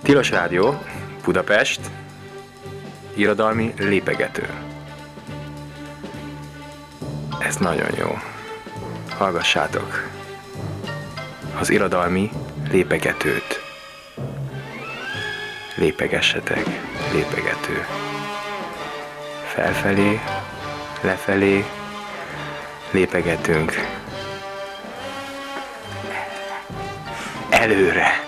Tilos Rádió, Budapest, irodalmi lépegető. Ez nagyon jó. Hallgassátok az irodalmi lépegetőt. Lépegessetek, lépegető. Felfelé, lefelé, lépegetünk. Előre!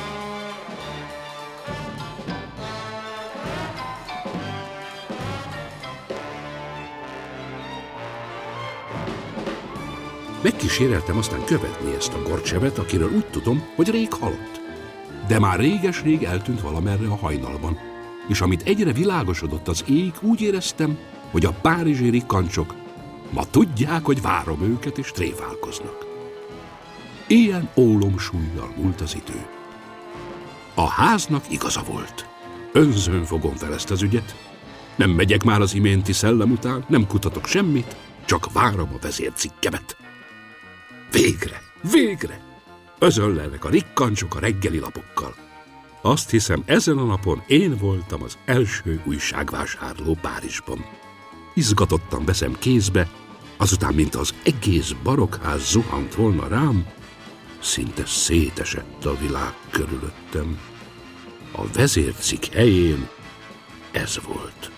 Megkíséreltem aztán követni ezt a Gorcsevet, akiről úgy tudom, hogy rég halott. De már réges-rég eltűnt valamerre a hajnalban, és amit egyre világosodott az ég, úgy éreztem, hogy a párizsi rikkancsok ma tudják, hogy várom őket, és tréfálkoznak. Ilyen ólomsúllyal múlt az idő. A háznak igaza volt. Önzőn fogom fel ezt az ügyet. Nem megyek már az iménti szellem után, nem kutatok semmit, csak várom a vezércikkemet. Végre! Özönlenek a rikkancsok a reggeli lapokkal. Azt hiszem, ezen a napon én voltam az első újságvásárló Párizsban. Izgatottan veszem kézbe, azután, mint az egész barokház zuhant volna rám, szinte szétesett a világ körülöttem. A vezércikk helyén ez volt.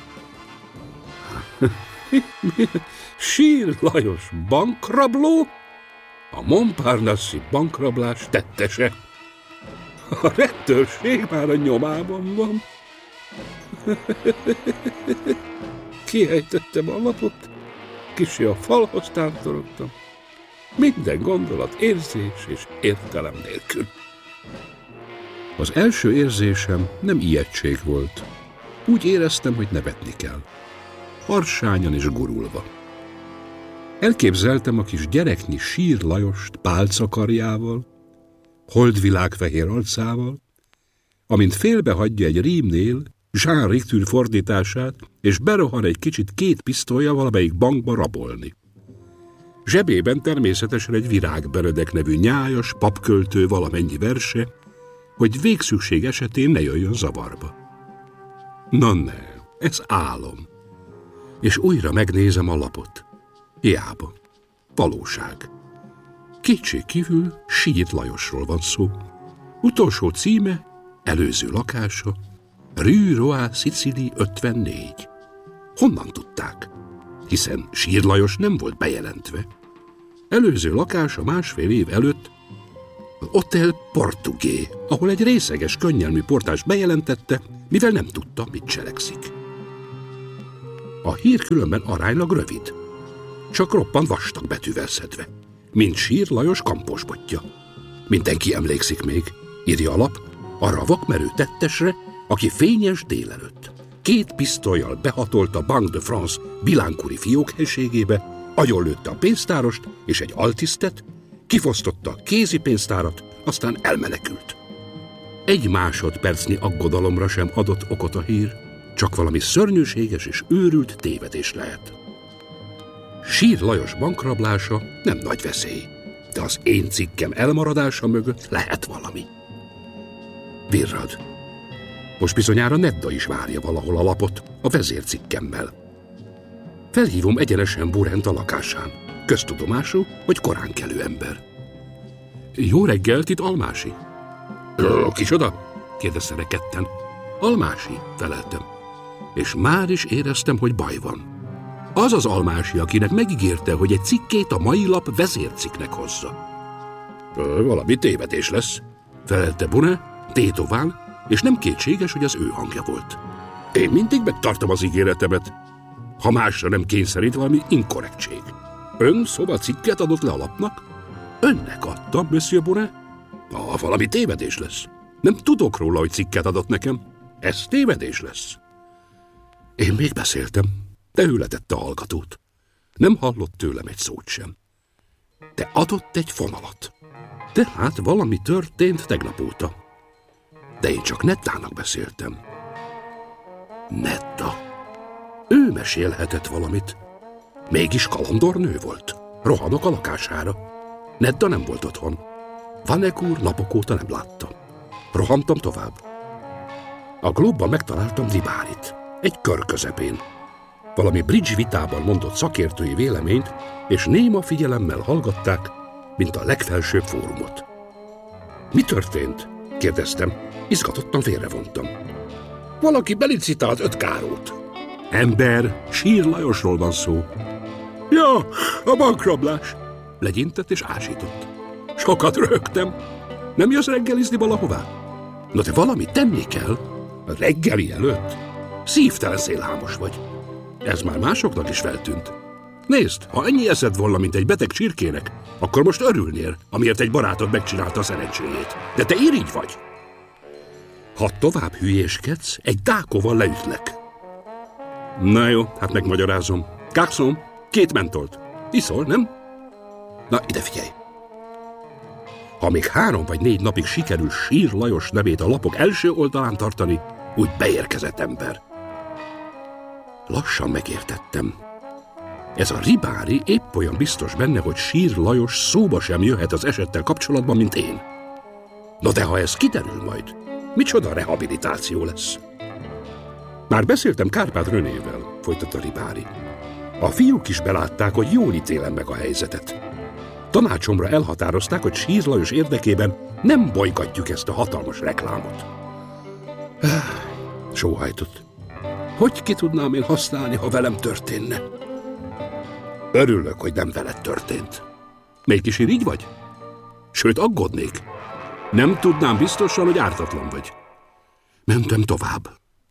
Sír Lajos bankrabló? A Montparnasse-i bankrablás tettese. A rettőrség már a nyomában van. Kihejtettem a lapot, kicsi a falhoz tántorogtam. Minden gondolat, érzés és értelem nélkül. Az első érzésem nem ijegység volt. Úgy éreztem, hogy nevetni kell. Harsányan és gurulva. Elképzeltem a kis gyereknyi Sír Lajost pálcakarjával, holdvilágfehér arcával, amint félbehagyja egy rímnél Jean Rictür fordítását, és berohan egy kicsit két pisztolya valamelyik bankba rabolni. Zsebében természetesen egy Virágbenedek nevű nyájas papköltő valamennyi verse, hogy végszükség esetén ne jöjjön zavarba. Na ne, ez álom. És újra megnézem a lapot. Hiába. Valóság. Kétségkívül Sír Lajosról van szó. Utolsó címe, előző lakása, Rue Roi Sicily 54. Honnan tudták? Hiszen Sír Lajos nem volt bejelentve. Előző lakása másfél év előtt az Hotel Portugais, ahol egy részeges, könnyelmű portás bejelentette, mivel nem tudta, mit cselekszik. A hír különben aránylag rövid, csak roppant vastag betűvel szedve, mint Sír Lajos kamposbotja. Mindenki emlékszik még, írja a lap, arra a vakmerő tettesre, aki fényes délelőtt két pisztollyal behatolt a Banque de France Bilánkúri fiókhelységébe, agyonlőtte a pénztárost és egy altisztet, kifosztotta a kézipénztárat, aztán elmenekült. Egy másodpercnyi aggodalomra sem adott okot a hír, csak valami szörnyűséges és őrült tévedés lehet. Sír Lajos bankrablása nem nagy veszély, de az én cikkem elmaradása mögött lehet valami. Virrad. Most bizonyára Nedda is várja valahol a lapot a vezércikkemmel. Felhívom egyenesen Burent a lakásán. Köztudomású, hogy korán kelő ember. Jó reggelt, itt Almási. Kicsoda? Kérdezte rekedten. Almási, feleltem. És már is éreztem, hogy baj van. Az az Almási, akinek megígérte, hogy egy cikkét a mai lap vezércikknek hozza. Valami tévedés lesz, felelte Bune, tétován, és nem kétséges, hogy az ő hangja volt. Én mindig megtartom az ígéretemet, ha másra nem kényszerít valami inkorrektség. Ön szobacikket adott le a lapnak? Önnek adtam, Monsieur Bune? Valami tévedés lesz. Nem tudok róla, hogy cikket adott nekem. Ez tévedés lesz. Én még beszéltem, de ő letette a hallgatót. Nem hallott tőlem egy szót sem. De adott egy fonalat. Tehát valami történt tegnap óta. De én csak Nettának beszéltem. Netta. Ő mesélhetett valamit. Mégis kalandornő volt. Rohanok a lakására. Nedda nem volt otthon. Vanek úr napok óta nem látta. Rohantam tovább. A Globe-ban megtaláltam Ribárit, egy kör közepén. Valami bridge vitában mondott szakértői véleményt, és néma figyelemmel hallgatták, mint a legfelsőbb fórumot. Mi történt? Kérdeztem, izgatottan félrevontam. Valaki belicitált 5 kárót. Ember, Sír Lajosról van szó. Ja, a bankrablás. Legyintett és ásított. Sokat röhögtem. Nem jössz reggelizni valahová? Na de valamit tenni kell. A reggeli előtt? Szívtelen szélhámos vagy. Ez már másoknak is feltűnt. Nézd, ha ennyi eszed volna, mint egy beteg csirkének, akkor most örülnél, amiért egy barátod megcsinálta a szerencséjét. De te irigy vagy. Ha tovább hülyéskedsz, egy dákóval leütlek. Na jó, hát megmagyarázom. Kákszom, 2 mentolt. Iszol, nem? Na, ide figyelj. Ha még 3 vagy 4 napig sikerül Sír Lajos nevét a lapok első oldalán tartani, úgy beérkezett ember. Lassan megértettem. Ez a Ribári épp olyan biztos benne, hogy Sír Lajos szóba sem jöhet az esettel kapcsolatban, mint én. Na de ha ez kiderül majd, micsoda rehabilitáció lesz? Már beszéltem Kárpát Renével, folytatta Ribári. A fiúk is belátták, hogy jól ítélem meg a helyzetet. Tanácsomra elhatározták, hogy Sír Lajos érdekében nem bolygatjuk ezt a hatalmas reklámot. Sóhajtott. Hogy ki tudnám én használni, ha velem történne? Örülök, hogy nem veled történt. Mégis így vagy? Sőt, aggódnék. Nem tudnám biztosan, hogy ártatlan vagy. Mentem tovább.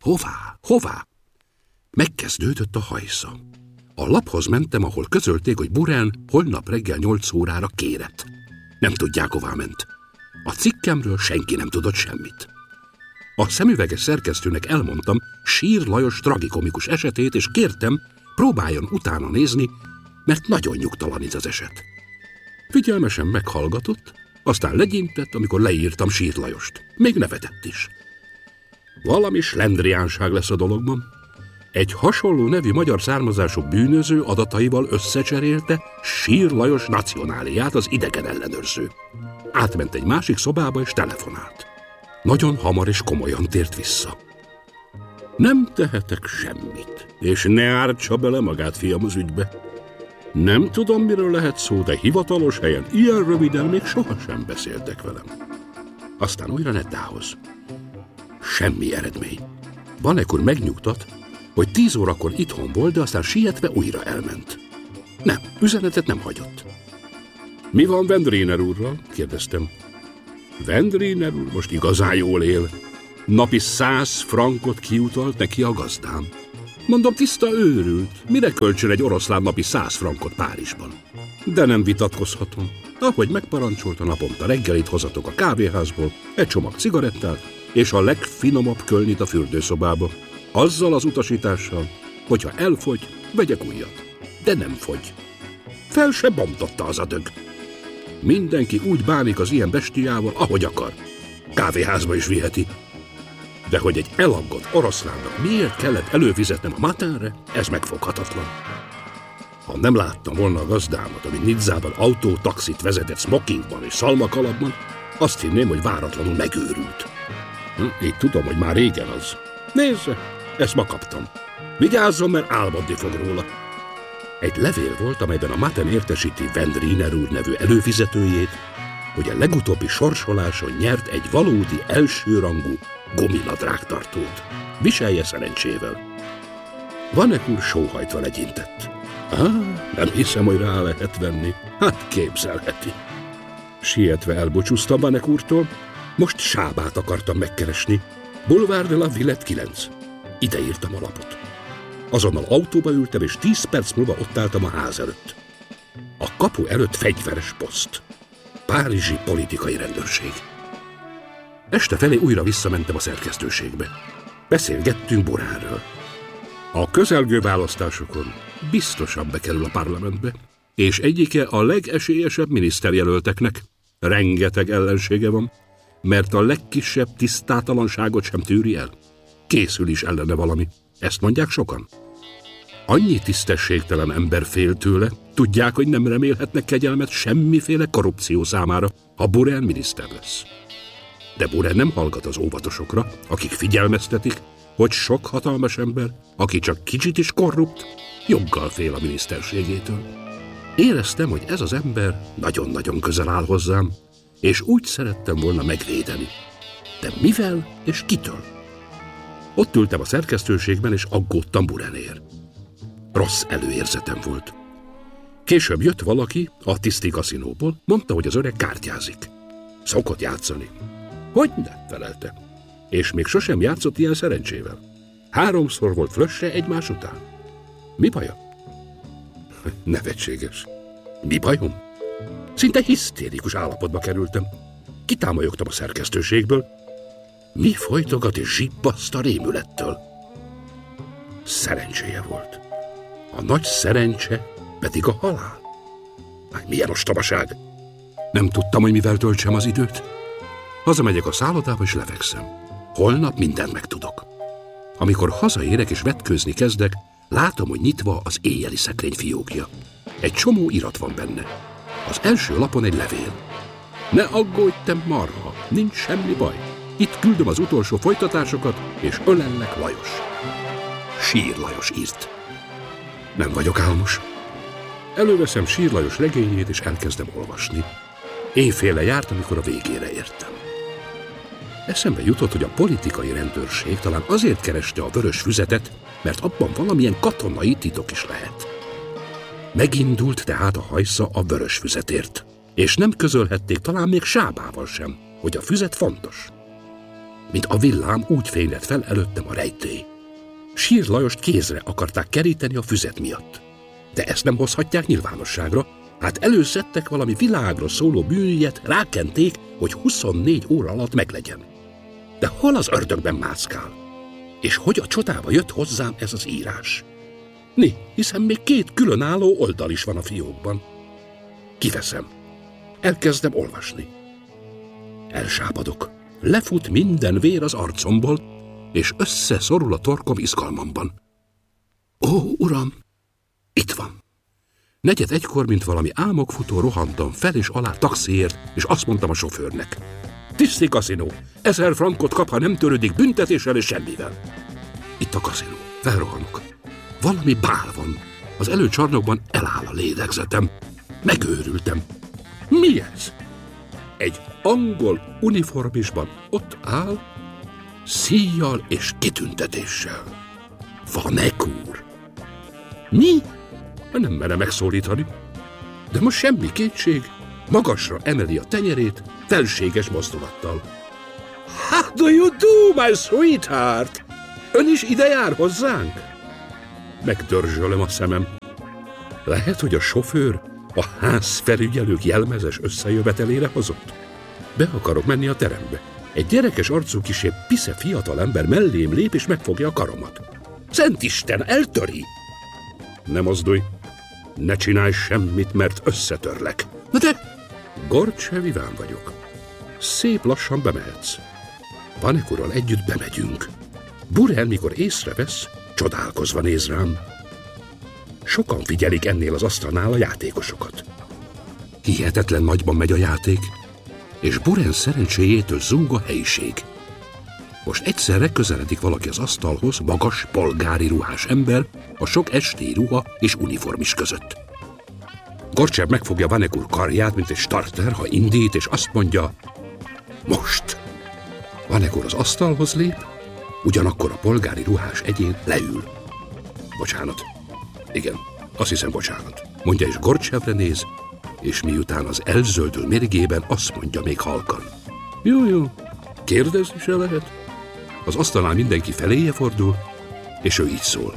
Hová? Megkezdődött a hajsza. A laphoz mentem, ahol közölték, hogy Burán holnap reggel 8 órára kérett. Nem tudják, hová ment. A cikkemről senki nem tudott semmit. A szemüveges szerkesztőnek elmondtam Sír Lajos tragikomikus esetét, és kértem, próbáljon utána nézni, mert nagyon nyugtalanít az eset. Figyelmesen meghallgatott, aztán legyintett, amikor leírtam Sír Lajost. Még nevetett is. Valami slendriánság lesz a dologban. Egy hasonló nevű magyar származású bűnöző adataival összecserélte Sír Lajos nacionáliát az idegen ellenőrző. Átment egy másik szobába és telefonált. Nagyon hamar és komolyan tért vissza. Nem tehetek semmit, és ne ártsa bele magát, fiam, az ügybe. Nem tudom, miről lehet szó, de hivatalos helyen ilyen röviden még sohasem beszéltek velem. Aztán újra Nettához. Semmi eredmény. Banek úr megnyugtat, hogy 10 órakor itthon volt, de aztán sietve újra elment. Nem, üzenetet nem hagyott. Mi van Vendréner úrral? Kérdeztem. Vendréner úr most igazán jól él. Napi 100 frankot kiutalt neki a gazdám. Mondom, tiszta őrült. Mire költsön egy oroszlán napi 100 frankot Párizsban? De nem vitatkozhatom. Ahogy megparancsolta, naponta reggelit hozatok a kávéházból, egy csomag cigarettát, és a legfinomabb kölnit a fürdőszobába. Azzal az utasítással, hogyha elfogy, vegyek újat. De nem fogy. Fel se bontotta az a dög. Mindenki úgy bánik az ilyen bestiával, ahogy akar. Kávéházba is viheti. De hogy egy elaggott oroszlánnak miért kellett előfizetnem a Matinre, ez megfoghatatlan. Ha nem láttam volna a gazdámat, ami Nizzában autótaxit vezetett smokingban és szalmakalapban, azt hinném, hogy váratlanul megőrült. Így tudom, hogy már régen az. Nézze, ezt ma kaptam. Vigyázzon, mert álmodni fog róla. Egy levél volt, amelyben a Matin értesíti Vendréner úr nevű előfizetőjét, hogy a legutóbbi sorsoláson nyert egy valódi elsőrangú guminadrágtartót. Viselje szerencsével. Vanek úr sóhajtva legyintett. Nem hiszem, hogy rá lehet venni. Hát képzelheti. Sietve elbúcsúztam Vanek úrtól, most Sábát akartam megkeresni. Boulevard de la Villette 9. Ide írtam a lapot. Azonnal autóba ültem, és 10 perc múlva ott álltam a ház előtt. A kapu előtt fegyveres poszt. Párizsi politikai rendőrség. Este felé újra visszamentem a szerkesztőségbe. Beszélgettünk Buránről. A közelgő választásokon biztosan bekerül a parlamentbe, és egyike a legesélyesebb miniszterjelölteknek. Rengeteg ellensége van, mert a legkisebb tisztátalanságot sem tűri el. Készül is ellene valami. Ezt mondják sokan. Annyi tisztességtelen ember fél tőle, tudják, hogy nem remélhetnek kegyelmet semmiféle korrupció számára, ha Burán miniszter lesz. De Buren nem hallgat az óvatosokra, akik figyelmeztetik, hogy sok hatalmas ember, aki csak kicsit is korrupt, joggal fél a miniszterségétől. Éreztem, hogy ez az ember nagyon-nagyon közel áll hozzám, és úgy szerettem volna megvédeni. De mivel és kitől? Ott ültem a szerkesztőségben, és aggódtam Burenért. Rossz előérzetem volt. Később jött valaki a Tiszti kaszinóból, mondta, hogy az öreg kártyázik. Szokott játszani. Hogyne, felelte. És még sosem játszott ilyen szerencsével. 3-szor volt flösse egymás után. Mi baja? Nevetséges. Mi bajom? Szinte hisztérikus állapotba kerültem. Kitámolyogtam a szerkesztőségből. Mi folytogat és zsibbaszt a rémülettől? Szerencséje volt. A nagy szerencse pedig a halál. Milyen ostobaság! Nem tudtam, hogy mivel töltsem az időt. Hazamegyek a szállodába és lefekszem. Holnap mindent megtudok. Amikor hazaérek és vetkőzni kezdek, látom, hogy nyitva az éjjeli szekrény fiókja. Egy csomó irat van benne. Az első lapon egy levél. Ne aggódj, te marha, nincs semmi baj. Itt küldöm az utolsó folytatásokat, és ölellek, Lajos. Sír Lajos írt. Nem vagyok álmos. Előveszem Sír Lajos regényét, és elkezdem olvasni. Éjféle járt, amikor a végére értem. Eszembe jutott, hogy a politikai rendőrség talán azért kereste a vörös füzetet, mert abban valamilyen katonai titok is lehet. Megindult tehát a hajsza a vörös füzetért, és nem közölhették talán még Sábával sem, hogy a füzet fontos. Mint a villám, úgy fénylett fel előttem a rejtély. Sír Lajost kézre akarták keríteni a füzet miatt. De ezt nem hozhatják nyilvánosságra, hát előszedtek valami világra szóló bűnügyet, rákenték, hogy 24 óra alatt meglegyen. De hol az ördögben mászkál? És hogy a csodába jött hozzám ez az írás? Hiszen még 2 különálló oldal is van a fiókban. Kiveszem. Elkezdem olvasni. Elsápadok. Lefut minden vér az arcomból, és összeszorul a torkom izgalmamban. Ó, uram! Itt van. 4:45, mint valami álmokfutó rohantam fel és alá taxiért, és azt mondtam a sofőrnek. Tiszti kaszinó, 1000 frankot kap, ha nem törődik büntetéssel és semmivel. Itt a kaszinó. Felrohanok. Valami bál van. Az előcsarnokban eláll a lélegzetem. Megőrültem. Mi ez? Egy angol uniformisban ott áll, szíjjal és kitüntetéssel. Vanek úr. Mi? Nem merem megszólítani. De most semmi kétség, magasra emeli a tenyerét, felséges mozdulattal. How do you do, my sweetheart? Ön is ide jár hozzánk? Megdörzsölöm a szemem. Lehet, hogy a sofőr a házfelügyelők jelmezes összejövetelére hozott? Be akarok menni a terembe. Egy gyerekes arcú kisebb pisze fiatalember mellém lép és megfogja a karomat. Szent Isten, eltöri! Ne mozdulj! Ne csinálj semmit, mert összetörlek. Na de... Gorcsev Iván vagyok. Szép lassan bemehetsz. Vanek úrral együtt bemegyünk. Buren, mikor észrevesz, csodálkozva néz rám. Sokan figyelik ennél az asztalnál a játékosokat. Hihetetlen nagyban megy a játék, és Buren szerencséjétől zúg a helyiség. Most egyszerre közeledik valaki az asztalhoz, magas, polgári ruhás ember, a sok esti ruha és uniformis között. Gorcsev megfogja Vanek úr karját, mint egy starter, ha indít, és azt mondja, most! Vanek úr az asztalhoz lép, ugyanakkor a polgári ruhás egyén leül. Bocsánat. Igen, azt hiszem bocsánat. Mondja, és Gorcsevre néz, és miután az elzöldül mérgében azt mondja még halkan. Jó, kérdezni se lehet. Az asztalnál mindenki feléje fordul, és ő így szól.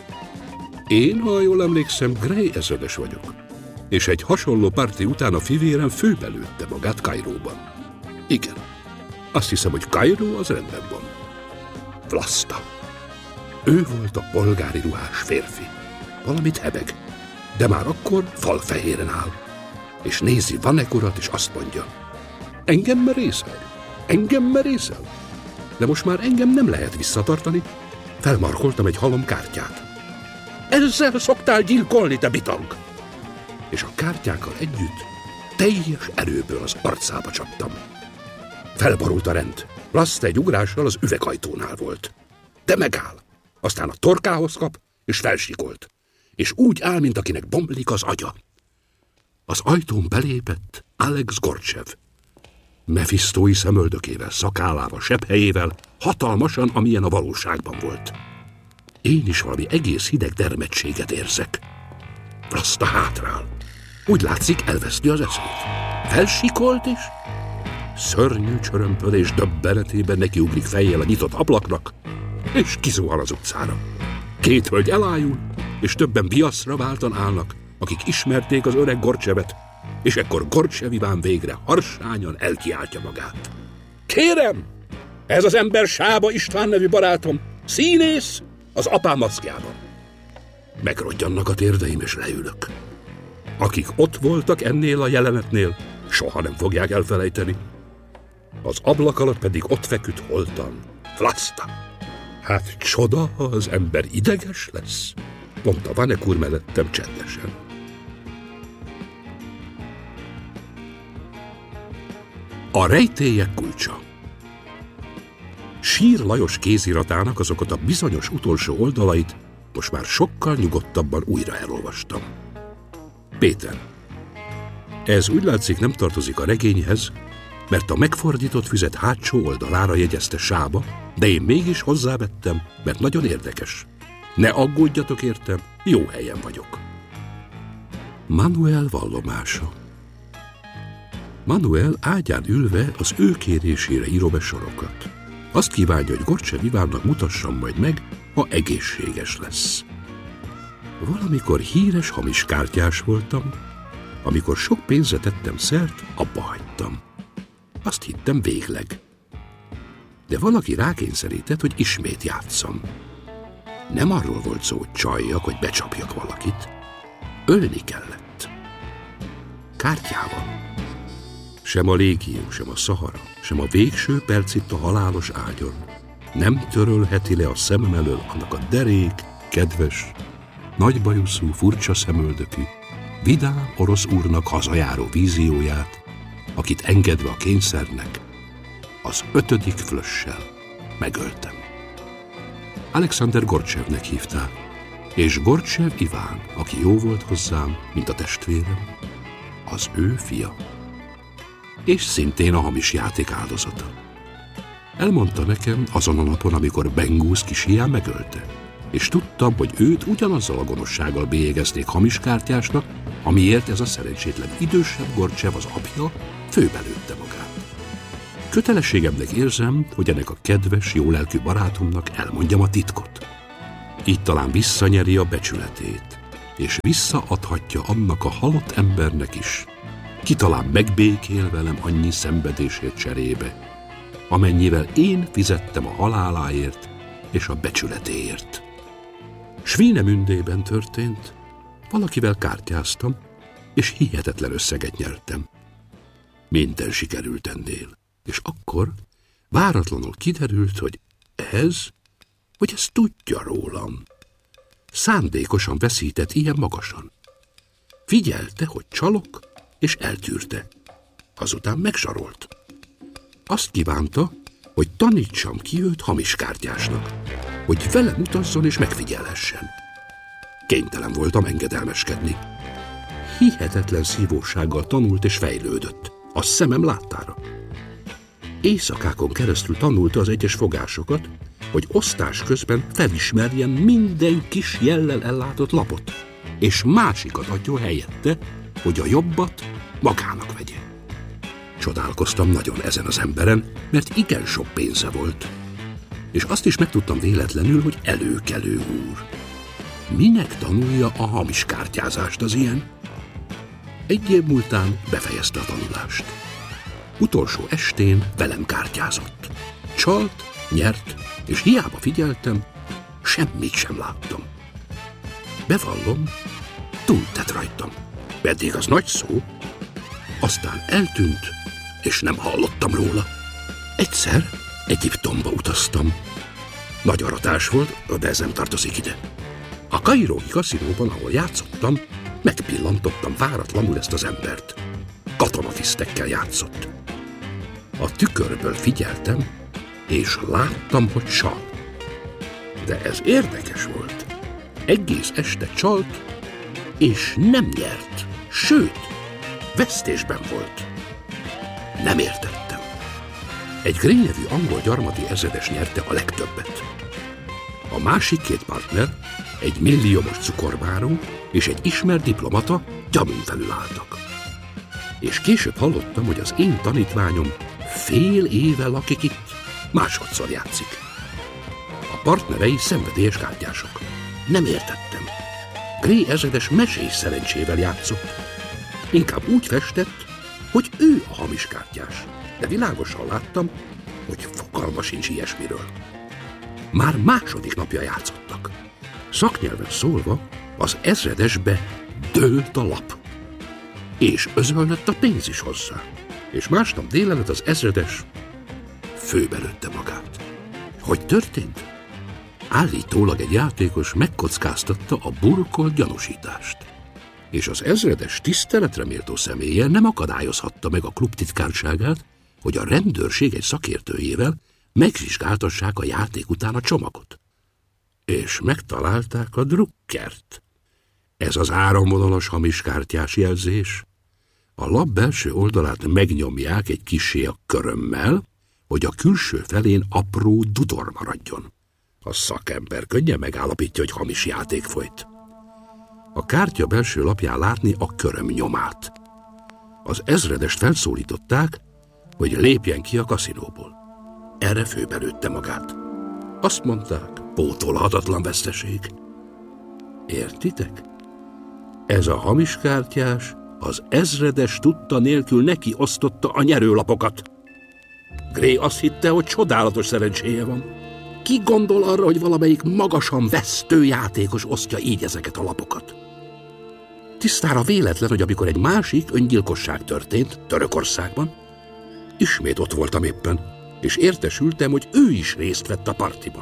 Én, ha jól emlékszem, Gray ezredes vagyok, és egy hasonló parti után a fivérem főbelőtte magát Kairóban. Igen, azt hiszem, hogy Kairó az rendben van. Vlasta. Ő volt a polgári ruhás férfi. Valamit hebeg, de már akkor falfehéren áll, és nézi Vanek urat, és azt mondja, engem merészel? De most már engem nem lehet visszatartani, felmarkoltam egy halom kártyát. Ezzel szoktál gyilkolni, te bitang! És a kártyákkal együtt teljes erőből az arcába csaptam. Felborult a rend. Laszt egy ugrással az üvegajtónál volt. De megáll. Aztán a torkához kap, és felsikolt. És úgy áll, mint akinek bomlik az agya. Az ajtón belépett Alex Gorcsev. Mephisztói szemöldökével, szakállával, sebhelyével, hatalmasan, amilyen a valóságban volt. Én is valami egész hideg dermedtséget érzek. Vlasta hátrál. Úgy látszik, elveszti az eszét. Felsikolt is. Szörnyű csörömpölés döbbenetében nekiugrik fejjel a nyitott ablaknak, és kizuhan az utcára. Két hölgy elájul, és többen viaszra váltan állnak, akik ismerték az öreg Gorcsevet, és ekkor Gorcsev Iván végre harsányan elkiáltja magát. Kérem! Ez az ember Sába István nevű barátom, színész az apám maszkjában. Megrodjannak a térdeim, és leülök. Akik ott voltak ennél a jelenetnél, soha nem fogják elfelejteni. Az ablak alatt pedig ott feküdt holtan Vlasta. Hát csoda, ha az ember ideges lesz, mondta Vanek úr mellettem csendesen. A rejtélyek kulcsa. Sír Lajos kéziratának azokat a bizonyos utolsó oldalait most már sokkal nyugodtabban újra elolvastam. Péter. Ez úgy látszik nem tartozik a regényhez, mert a megfordított füzet hátsó oldalára jegyezte Sába, de én mégis hozzávettem, mert nagyon érdekes. Ne aggódjatok értem, jó helyen vagyok. Manuel vallomása. Manuel ágyán ülve az ő kérésére írom be sorokat. Azt kívánja, hogy Gorcsev Ivánnak mutassam majd meg, ha egészséges lesz. Valamikor híres hamiskártyás voltam, amikor sok pénzre tettem szert, abba hagytam. Azt hittem végleg. De valaki rákényszerített, hogy ismét játsszam. Nem arról volt szó, hogy csaljak, hogy becsapjak valakit. Ölni kellett. Kártyával. Sem a légió, sem a Szahara, sem a végső perc itt a halálos ágyon nem törölheti le a szemem elől annak a derék, kedves, nagybajuszú, furcsa szemöldökű, vidám orosz úrnak hazajáró vízióját, akit engedve a kényszernek, az 5. flössel megöltem. Alexander Gorcsevnek hívták, és Gorcsev Iván, aki jó volt hozzám, mint a testvérem, az ő fia. És szintén a hamis játék áldozata. Elmondta nekem azon a napon, amikor Bengusz kis hián megölte, és tudtam, hogy őt ugyanazzal a gonoszsággal bélyegezték hamiskártyásnak, amiért ez a szerencsétlen idősebb Gorcsev, az apja, főbelőtte magát. Kötelességemnek érzem, hogy ennek a kedves, jólelkű barátomnak elmondjam a titkot. Így talán visszanyeri a becsületét, és visszaadhatja annak a halott embernek is, ki talán megbékél velem annyi szenvedésért cserébe, amennyivel én fizettem a haláláért és a becsületéért. Svínemündében történt, valakivel kártyáztam, és hihetetlen összeget nyertem. Minden sikerült ennél, és akkor váratlanul kiderült, hogy ez tudja rólam. Szándékosan veszített ilyen magasan. Figyelte, hogy csalok, és eltűrte. Azután megzsarolt. Azt kívánta, hogy tanítsam ki őt hamiskártyásnak, hogy velem utazzon és megfigyelhessen. Kénytelen voltam engedelmeskedni. Hihetetlen szívósággal tanult és fejlődött, a szemem láttára. Éjszakákon keresztül tanulta az egyes fogásokat, hogy osztás közben felismerjen minden kis jellel ellátott lapot, és másikat adjon helyette, hogy a jobbat magának vegye. Csodálkoztam nagyon ezen az emberen, mert igen sok pénze volt. És azt is megtudtam véletlenül, hogy előkelő úr. Minek tanulja a hamiskártyázást az ilyen? Egy év múltán befejezte a tanulást. Utolsó estén velem kártyázott. Csalt, nyert, és hiába figyeltem, semmit sem láttam. Bevallom, túltett rajtam. Eddig az nagy szó, aztán eltűnt, és nem hallottam róla. Egyszer Egyiptomba utaztam. Nagy aratás volt, de ez nem tartozik ide. A kairói kaszinóban, ahol játszottam, megpillantottam váratlanul ezt az embert. Katonatisztekkel játszott. A tükörből figyeltem, és láttam, hogy csal. De ez érdekes volt. Egész este csalt, és nem nyert. Sőt, vesztésben volt. Nem értettem. Egy Gray nevű angol gyarmati ezredes nyerte a legtöbbet. A másik két partner, egy milliómos cukorbáró és egy ismert diplomata gyanún felül álltak. És később hallottam, hogy az én tanítványom fél éve lakik itt, másodszor játszik. A partnerei szenvedélyes kártyások. Nem értettem. Gray ezredes mesés szerencsével játszott. Inkább úgy festett, hogy ő a hamis kártyás, de világosan láttam, hogy fogalma sincs ilyesmiről. Már második napja játszottak. Szaknyelven szólva, az ezredesbe dőlt a lap. És özönlött a pénz is hozzá. És másnap délelőtt az ezredes főbe lőtte magát. Hogy történt? Állítólag egy játékos megkockáztatta a burkolt gyanúsítást. És az ezredes tiszteletre méltó személye nem akadályozhatta meg a klub titkárságát, hogy a rendőrség egy szakértőjével megvizsgáltassák a játék után a csomagot. És megtalálták a drukkert. Ez az áramvonalas hamis kártyás jelzés. A lap belső oldalát megnyomják egy kissé a körömmel, hogy a külső felén apró dudor maradjon. A szakember könnyen megállapítja, hogy hamis játék folyt. A kártya belső lapján látni a köröm nyomát. Az ezredest felszólították, hogy lépjen ki a kaszinóból. Erre főbelőtte magát. Azt mondták, pótolhatatlan veszteség. Értitek? Ez a hamis kártyás az ezredes tudta nélkül neki osztotta a nyerőlapokat. Gray azt hitte, hogy csodálatos szerencséje van. Ki gondol arra, hogy valamelyik magasan vesztő játékos osztja így ezeket a lapokat? Tisztára véletlen, hogy amikor egy másik öngyilkosság történt Törökországban, ismét ott voltam éppen, és értesültem, hogy ő is részt vett a partiban.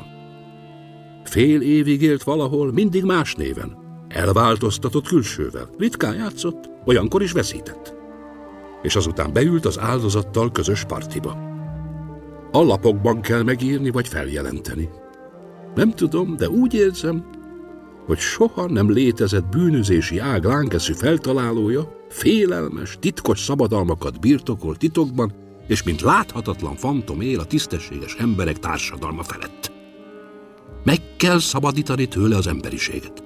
Fél évig élt valahol, mindig más néven. Elváltoztatott külsővel. Ritkán játszott, olyankor is veszített. És azután beült az áldozattal közös partiba. A lapokban kell megírni vagy feljelenteni. Nem tudom, de úgy érzem, hogy soha nem létezett bűnözési ág lánkeszű feltalálója félelmes, titkos szabadalmakat birtokol titokban, és mint láthatatlan fantom él a tisztességes emberek társadalma felett. Meg kell szabadítani tőle az emberiséget.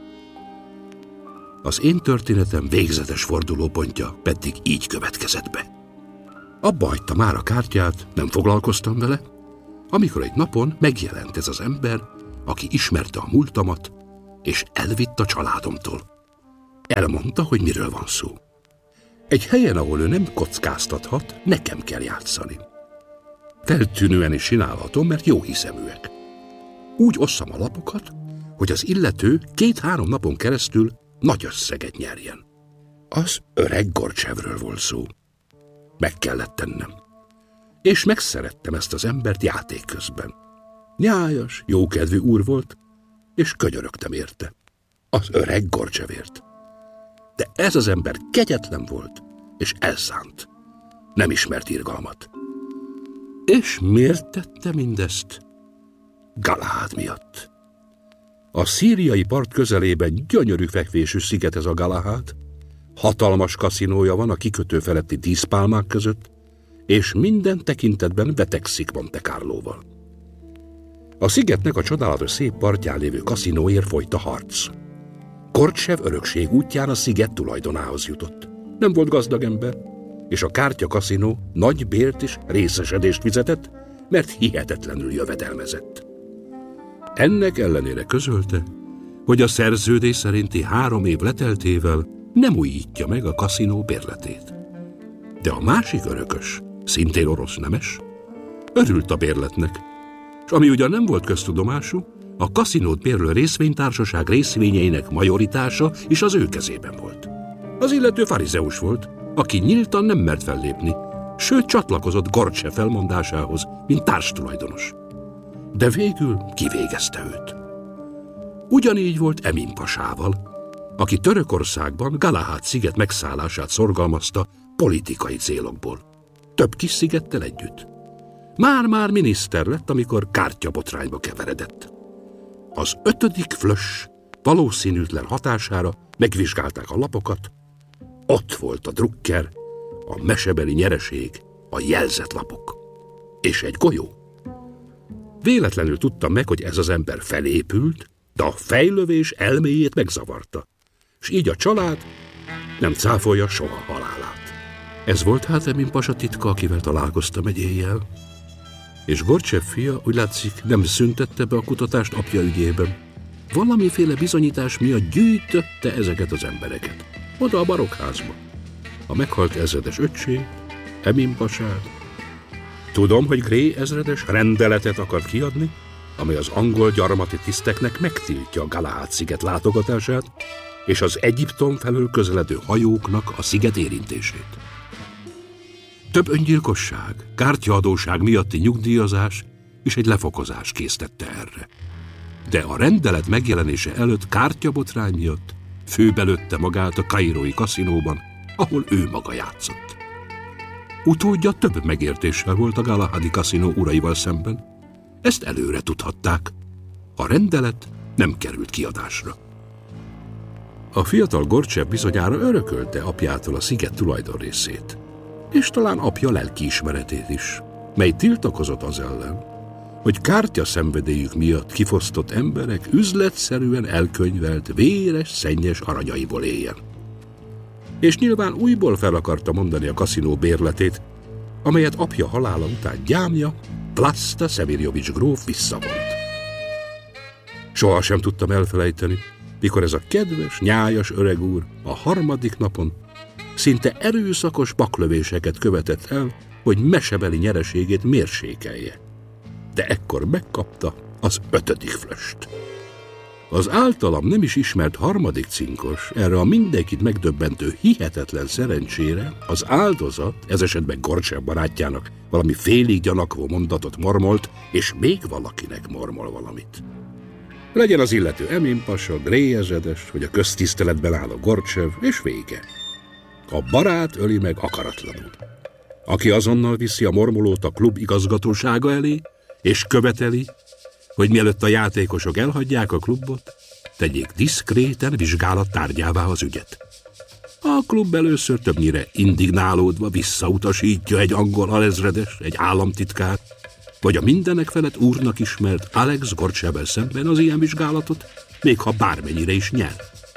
Az én történetem végzetes fordulópontja pedig így következett be. Abba hagytam már a kártyát, nem foglalkoztam vele, amikor egy napon megjelent ez az ember, aki ismerte a múltamat, és elvitt a családomtól. Elmondta, hogy miről van szó. Egy helyen, ahol ő nem kockáztathat, nekem kell játszani. Feltűnően is csinálhatom, mert jó hiszeműek. Úgy osszam a lapokat, hogy az illető 2-3 napon keresztül nagy összeget nyerjen. Az öreg Gorcsevről volt szó. Meg kellett tennem. És megszerettem ezt az embert játék közben. Nyájas, jókedvű úr volt, és könyörögtem érte. Az öreg Gorcsevért. De ez az ember kegyetlen volt, és elszánt. Nem ismert irgalmat. És miért tette mindezt? Galahad miatt. A szíriai part közelében gyönyörű fekvésű sziget ez a Galahad. Hatalmas kaszinója van a kikötő feletti díszpálmák között, és minden tekintetben vetekszik Monte Carlóval. A szigetnek a csodálatos szép partján lévő kaszinóért folyt a harc. Gorcsev örökség útján a sziget tulajdonához jutott. Nem volt gazdag ember, és a kártya kaszinó nagy bért és részesedést fizetett, mert hihetetlenül jövedelmezett. Ennek ellenére közölte, hogy a szerződés szerinti 3 év leteltével nem újítja meg a kaszinó bérletét. De a másik örökös, szintén orosz nemes, örült a bérletnek, és ami ugyan nem volt köztudomású, a kaszinót bérlő részvénytársaság részvényeinek majoritása is az ő kezében volt. Az illető farizeus volt, aki nyíltan nem mert fellépni, sőt csatlakozott Gorcsev felmondásához, mint társtulajdonos. De végül kivégezte őt. Ugyanígy volt Emin pasával, aki Törökországban Galahad sziget megszállását szorgalmazta politikai célokból. Több kis szigettel együtt. Már-már miniszter lett, amikor kártyabotrányba keveredett. Az 5. flöss valószínűtlen hatására megvizsgálták a lapokat. Ott volt a drukker, a mesebeli nyereség, a jelzett lapok. És egy golyó. Véletlenül tudtam meg, hogy ez az ember felépült, de a fejlövés elméjét megzavarta. És így a család nem cáfolja soha halálát. Ez volt hát Emin pasa titka, akivel találkoztam egy éjjel. És Gorcsev fia, úgy látszik, nem szüntette be a kutatást apja ügyében. Valamiféle bizonyítás miatt gyűjtötte ezeket az embereket. Oda a barokházba. A meghalt ezredes öccsé, Emin pasát. Tudom, hogy Gray ezredes rendeletet akart kiadni, amely az angol gyarmati tiszteknek megtiltja a Galahad-sziget látogatását, és az Egyiptom felől közeledő hajóknak a sziget érintését. Több öngyilkosság, kártyaadóság miatti nyugdíjazás és egy lefokozás késztette erre. De a rendelet megjelenése előtt kártyabotrány miatt főbelőtte magát a kairói kaszinóban, ahol ő maga játszott. Utódja több megértéssel volt a Galahadi kaszinó uraival szemben. Ezt előre tudhatták. A rendelet nem került kiadásra. A fiatal Gorcsev bizonyára örökölte apjától a sziget tulajdonrészét, és talán apja lelkiismeretét is, mely tiltakozott az ellen, hogy kártya szenvedélyük miatt kifosztott emberek üzletszerűen elkönyvelt, véres, szennyes aranyaiból éljen. És nyilván újból fel akarta mondani a kaszinó bérletét, amelyet apja halála után gyámja, Vlasta Szemirjovics gróf visszavont. Soha sem tudtam elfelejteni, mikor ez a kedves, nyájas öreg úr a 3. napon szinte erőszakos baklövéseket követett el, hogy mesebeli nyereségét mérsékelje. De ekkor megkapta az 5. flöst. Az általam nem is ismert 3. cinkos, erre a mindenkit megdöbbentő hihetetlen szerencsére az áldozat, ez esetben Gorcsev barátjának valami félig gyanakvó mondatot mormolt, és még valakinek mormol valamit. Legyen az illető Emin pasa, Gray ezredes, vagy a köztiszteletben álló Gorcsev, és vége. A barát öli meg akaratlanul. Aki azonnal viszi a mormolót a klub igazgatósága elé, és követeli, hogy mielőtt a játékosok elhagyják a klubot, tegyék diszkréten vizsgálat tárgyává az ügyet. A klub először többnyire indignálódva visszautasítja egy angol alezredes, egy államtitkár, vagy a mindenek felett úrnak ismert Alex Gorcsevvel szemben az ilyen vizsgálatot, még ha bármennyire is nyer.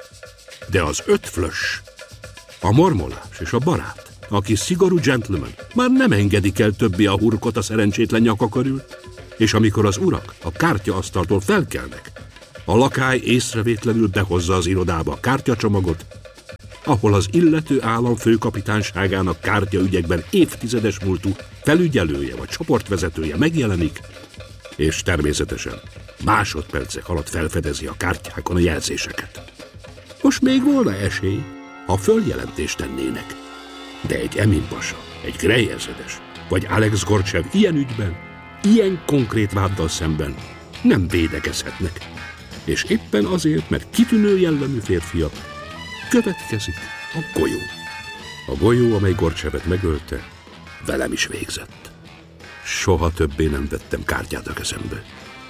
De az 5 flös, a mormolás és a barát, aki szigorú gentleman, már nem engedik el többé a hurkot a szerencsétlen nyaka körül, és amikor az urak a kártyaasztaltól felkelnek, a lakály észrevétlenül behozza az irodába a kártyacsomagot, ahol az illető állam főkapitányságának kártyaügyekben évtizedes múltú felügyelője vagy csoportvezetője megjelenik, és természetesen másodpercek alatt felfedezi a kártyákon a jelzéseket. Most még volna esély, ha följelentést tennének, de egy Emin pasa, egy Gray ezredes, vagy Alex Gorcsev ilyen ügyben, ilyen konkrét váddal szemben nem védekezhetnek, és éppen azért, mert kitűnő jellemű férfiak, következik a golyó. A golyó, amely Gorcsevet megölte, velem is végzett. Soha többé nem vettem kártyát a kezembe.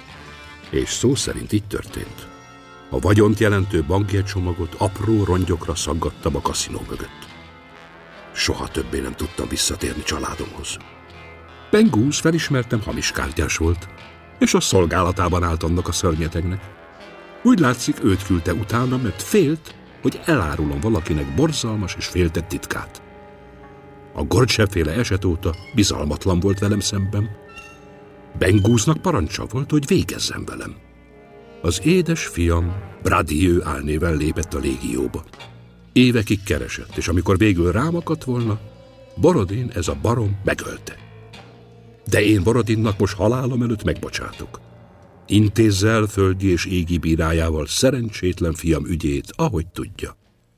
És szó szerint így történt. A vagyont jelentő bankjegycsomagot apró rongyokra szaggattam a kaszinó mögött. Soha többé nem tudtam visszatérni családomhoz. Ben Gunn felismertem, hamis kártyás volt, és a szolgálatában állt annak a szörnyetegnek. Úgy látszik, őt küldte utána, mert félt, hogy elárulom valakinek borzalmas és féltett titkát. A Gorcsev-féle eset óta bizalmatlan volt velem szemben. Ben Gunn-nak parancsa volt, hogy végezzen velem. Az édes fiam Bradieu álnéven lépett a légióba. Évekig keresett, és amikor végül rám akadt volna, Borodin, ez a barom, megölte. De én Borodinnak most halálom előtt megbocsátok. Intézze el földi és égi bírájával szerencsétlen fiam ügyét, ahogy tudja.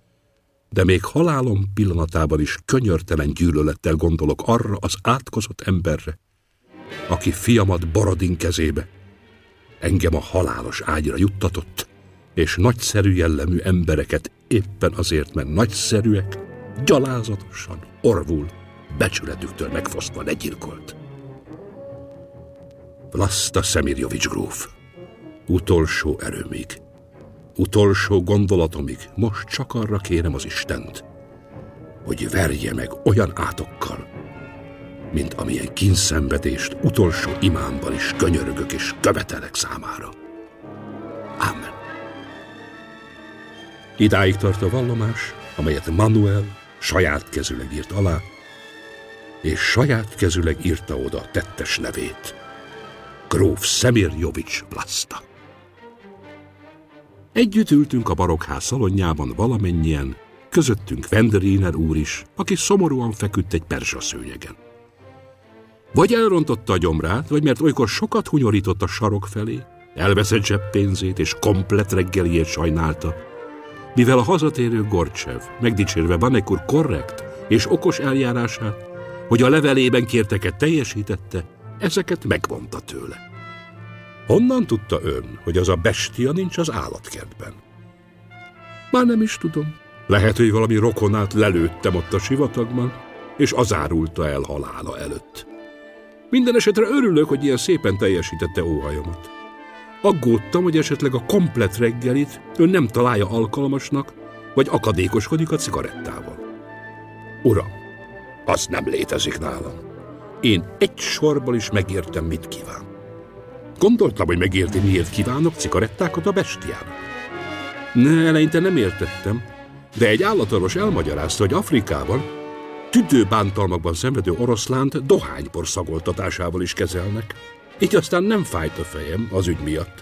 De még halálom pillanatában is könyörtelen gyűlölettel gondolok arra az átkozott emberre, aki fiamat Borodin kezébe, engem a halálos ágyra juttatott, és nagyszerű jellemű embereket éppen azért, mert nagyszerűek, gyalázatosan, orvul, becsületüktől megfosztva legyilkolt. Vlasta Szemirjovics gróf. Utolsó erőmig, utolsó gondolatomig most csak arra kérem az Istent, hogy verje meg olyan átokkal, mint amilyen kínszenvedést utolsó imámban is könyörögök és követelek számára. Ámen. Idáig tart a vallomás, amelyet Manuel saját kezüleg írt alá, és saját kezüleg írta oda tettes nevét. Gróf Szemirjovics Vlasta. Együtt ültünk a barokkház szalonjában valamennyien, közöttünk Wenderiner úr is, aki szomorúan feküdt egy perzsaszőnyegen. Vagy elrontotta a gyomrát, vagy mert olykor sokat hunyorított a sarok felé, elveszett zseppénzét és komplett reggeliét sajnálta, mivel a hazatérő Gorcsev, megdicsérve Vanekur korrekt és okos eljárását, hogy a levelében kérteket teljesítette, ezeket megvonta tőle. Honnan tudta ön, hogy az a bestia nincs az állatkertben? Már nem is tudom. Lehet, hogy valami rokonát lelőttem ott a sivatagban, és az árulta el halála előtt. Minden esetre örülök, hogy ilyen szépen teljesítette óhajamat. Aggódtam, hogy esetleg a komplett reggelit ön nem találja alkalmasnak, vagy akadékoskodik a cigarettával. Uram, az nem létezik nálam. Én egy sorból is megértem, mit kíván. Gondoltam, hogy megérti, miért kívánok cigarettákat a bestiának. Eleinte nem értettem, de egy állatorvos elmagyarázta, hogy Afrikában tüdőbántalmakban szenvedő oroszlánt dohánypor szagoltatásával is kezelnek. Így aztán nem fájt a fejem az ügy miatt.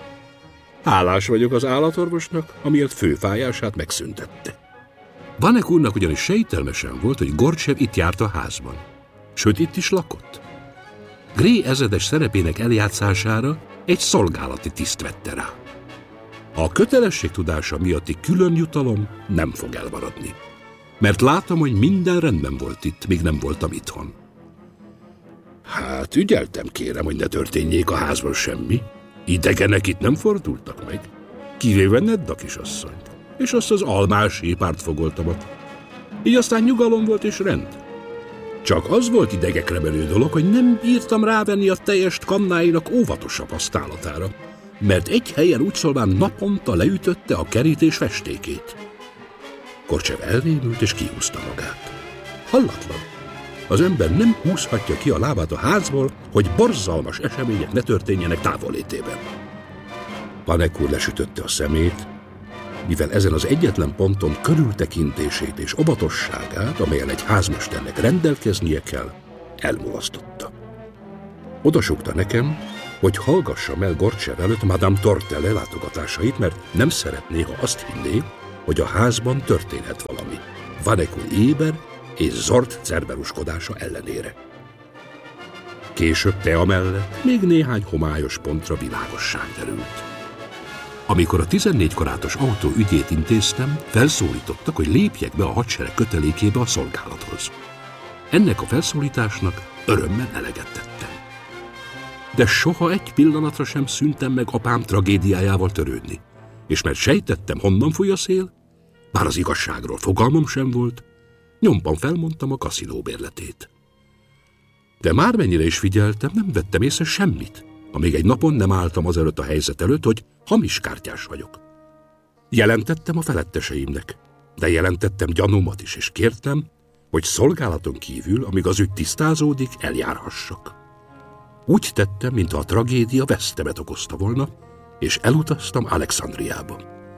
Hálás vagyok az állatorvosnak, amiért főfájását megszüntette. Vanek úrnak ugyanis sejtelmesen volt, hogy Gorcsev itt járt a házban. Sőt, itt is lakott. Gré ezredes szerepének eljátszására egy szolgálati tiszt vette rá. A kötelességtudása miatti külön jutalom nem fog elmaradni. Mert látom, hogy minden rendben volt itt, míg nem voltam itthon. Hát ügyeltem, kérem, hogy ne történjék a házban semmi. Idegenek itt nem fordultak meg, kivéve Nedda kisasszonyt, és azt az almási pártfogoltamat. Így aztán nyugalom volt és rend. Csak az volt idegekre menő dolog, hogy nem bírtam rávenni a tejest kannáinak óvatosabb használatára, mert egy helyen úgy szólván naponta leütötte a kerítés festékét. Gorcsev elrémült és kihúzta magát. Hallatlan. Az ember nem húzhatja ki a lábát a házból, hogy borzalmas események ne történjenek távollétében. Vanek úr lesütötte a szemét, mivel ezen az egyetlen ponton körültekintését és óvatosságát, amelyen egy házmesternek rendelkeznie kell, elmulasztotta. Odasúgta nekem, hogy hallgassam el Gorcsev előtt Madame Tortelle látogatásait, mert nem szeretné, ha azt hinné, hogy a házban történhet valami. Vanek úr éber és Zord cerberuskodása ellenére. Később tea mellett még néhány homályos pontra világosság derült. Amikor a 14 karátos autó ügyét intéztem, felszólítottak, hogy lépjek be a hadsereg kötelékébe a szolgálathoz. Ennek a felszólításnak örömmel eleget tettem. De soha egy pillanatra sem szűntem meg apám tragédiájával törődni, és mert sejtettem, honnan fúj a szél, bár az igazságról fogalmam sem volt, nyomban felmondtam a kaszinó bérletét. De már mennyire is figyeltem, nem vettem észre semmit, amíg egy napon nem álltam azelőtt a helyzet előtt, hogy hamis kártyás vagyok. Jelentettem a feletteseimnek, de jelentettem gyanúmat is, és kértem, hogy szolgálaton kívül, amíg az ügy tisztázódik, eljárhassak. Úgy tettem, mintha a tragédia vesztemet okozta volna, és elutaztam Alexandriába.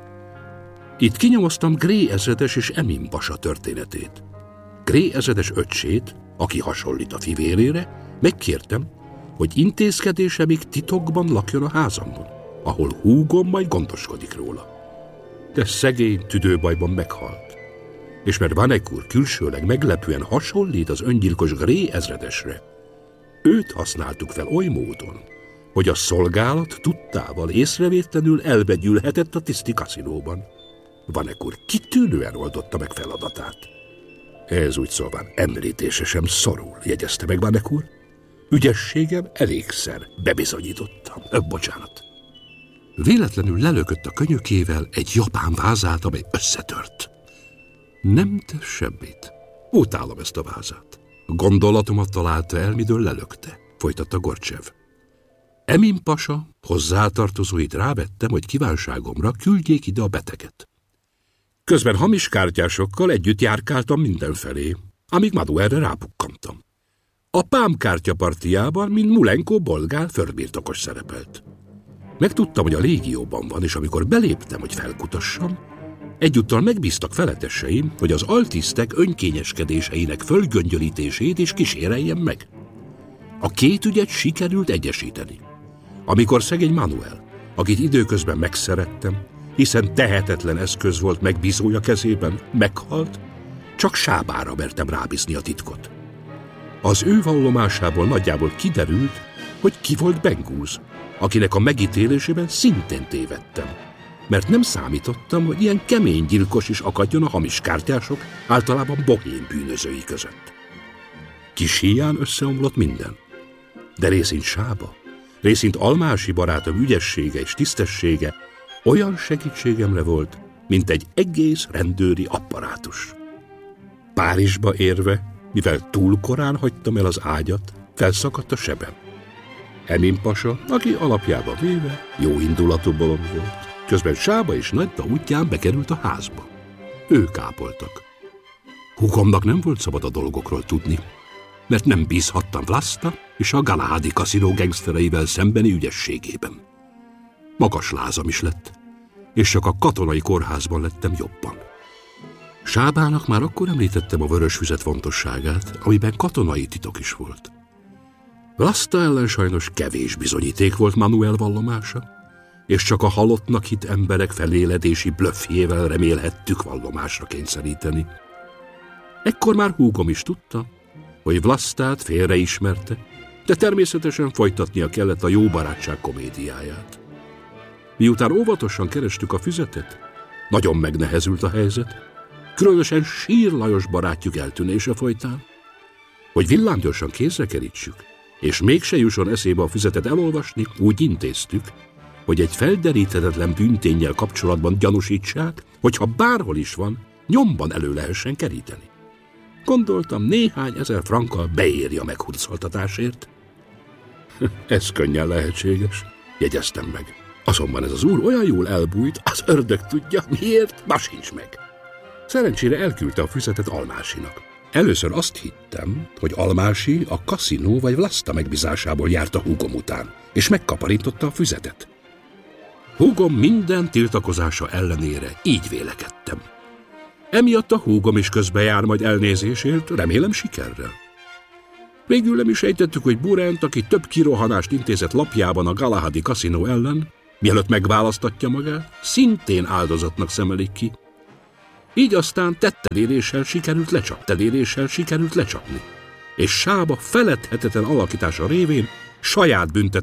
Itt kinyomoztam Gré ezredes és Emin pasa történetét. Gré ezredes öccsét, aki hasonlít a fivérére, megkértem, hogy intézkedésemig titokban lakjon a házamban, ahol húgom majd gondoskodik róla. De szegény tüdőbajban meghalt, és mert Vanek úr külsőleg meglepően hasonlít az öngyilkos Gré ezredesre, őt használtuk fel oly módon, hogy a szolgálat tudtával észrevétlenül elbegyülhetett a tiszti kaszinóban. Vanek úr kitűnően oldotta meg feladatát. Ez úgy szóval említése sem szorul, jegyezte meg Vanek úr. Ügyességem elégszer bebizonyítottam. Bocsánat. Véletlenül lelökött a könyökével egy japán vázát, amely összetört. Nem tesz semmit. Utálom ezt a vázát. A gondolatomat találta el, midől lelökte, folytatta Gorcsev. Emin pasa hozzátartozóit rávettem, hogy kívánságomra küldjék ide a beteget. Közben hamis kártyásokkal együtt járkáltam mindenfelé, amíg Manuelre rápukkantam. A Pám kártyapartiában, mint Mulenko bolgár földbirtokos szerepelt. Megtudtam, hogy a légióban van, és amikor beléptem, hogy felkutassam, egyúttal megbíztak feletteseim, hogy az altisztek önkényeskedéseinek fölgöngyölítését is kíséreljem meg. A két ügyet sikerült egyesíteni. Amikor szegény Manuel, akit időközben megszerettem, hiszen tehetetlen eszköz volt megbízója kezében, meghalt, csak Sábára mertem rábízni a titkot. Az ő vallomásából nagyjából kiderült, hogy ki volt Bengúz, akinek a megítélésében szintén tévedtem, mert nem számítottam, hogy ilyen kemény gyilkos is akadjon a hamis kártyások, általában bohém bűnözői között. Kis híján összeomlott minden, de részint Sába, részint Almási barátom ügyessége és tisztessége olyan segítségemre volt, mint egy egész rendőri apparátus. Párizsba érve, mivel túl korán hagytam el az ágyat, felszakadt a sebem. Emin pasa, aki alapjába véve jó indulatú bolond volt, közben Sába és Nagyda útján bekerült a házba. Ők ápoltak. Húgomnak nem volt szabad a dolgokról tudni, mert nem bízhattam Vlasta és a Galahadi kaszinó gengsztereivel szembeni ügyességében. Magas lázam is lett, és csak a katonai kórházban lettem jobban. Sábának már akkor említettem a vörösfüzet fontosságát, amiben katonai titok is volt. Vlasta ellen sajnos kevés bizonyíték volt Manuel vallomása, és csak a halottnak hitt emberek feléledési blöffjével remélhettük vallomásra kényszeríteni. Ekkor már húgom is tudta, hogy Vlastát félreismerte, de természetesen folytatnia kellett a jó barátság komédiáját. Miután óvatosan kerestük a füzetet, nagyon megnehezült a helyzet, különösen Sír Lajos barátjuk eltűnése folytán. Hogy villámgyorsan kézre kerítsük, és mégse jusson eszébe a füzetet elolvasni, úgy intéztük, hogy egy felderíthetetlen bűnténnyel kapcsolatban gyanúsítsák, hogyha bárhol is van, nyomban elő lehessen keríteni. Gondoltam, néhány ezer frankkal beéri a meghurcoltatásért. Ez könnyen lehetséges, jegyeztem meg. Azonban ez az úr olyan jól elbújt, az ördög tudja, miért, ma sincs meg. Szerencsére elküldte a füzetet Almásinak. Először azt hittem, hogy Almási a kaszinó vagy Vlasta megbízásából járt a húgom után, és megkaparintotta a füzetet. Húgom minden tiltakozása ellenére így vélekedtem. Emiatt a húgom is közbe jár majd elnézésért, remélem sikerrel. Végül nem is ejtettük, hogy Burent, aki több kirohanást intézett lapjában a Galahadi kaszinó ellen, mielőtt megválasztatja magát, szintén áldozatnak szemelik ki. Így aztán tetteléréssel sikerült lecsapni, és Sába feledhetetlen alakítása révén saját